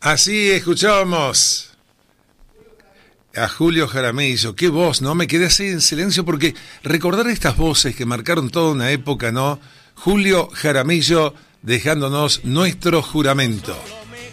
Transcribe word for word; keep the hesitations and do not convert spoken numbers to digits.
Así escuchábamos a Julio Jaramillo. Qué voz, ¿no? Me quedé así en silencio porque recordar estas voces que marcaron toda una época, ¿no? Julio Jaramillo dejándonos nuestro juramento.